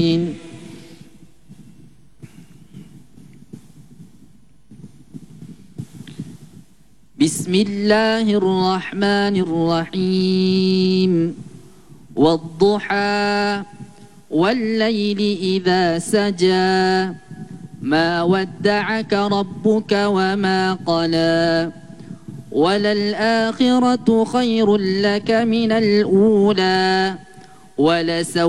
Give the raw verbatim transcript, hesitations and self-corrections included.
بسم الله الرحمن الرحيم والضحى والليل إذا سجى ما ودعك ربك وما قلى وللآخرة خير لك من الأولى ولسوف